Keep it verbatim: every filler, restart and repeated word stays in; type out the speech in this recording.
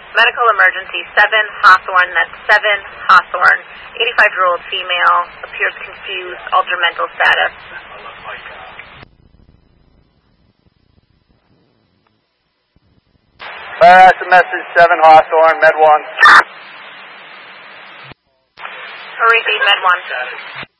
Medical emergency, seven Hawthorne, that's seven Hawthorne. eighty-five-year-old female, appears confused, altered mental status. Fire acid message, seven Hawthorne, Med one. Repeat, Med one.